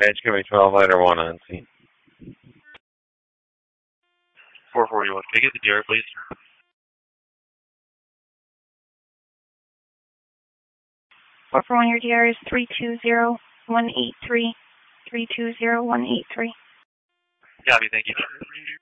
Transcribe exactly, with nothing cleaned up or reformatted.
Edge Coming twelve, Ladder one on scene. four forty-one. Can I get the D R, please? four four one, your D R is three two zero one eight three. three two zero one eight three. Copy, thank you.